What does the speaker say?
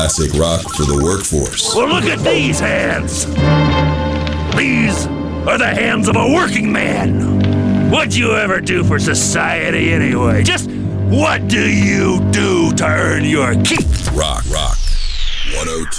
Classic rock for the workforce. Well, look at these hands. These are the hands of a working man. What'd you ever do for society anyway? Just what do you do to earn your keep? Rock 102.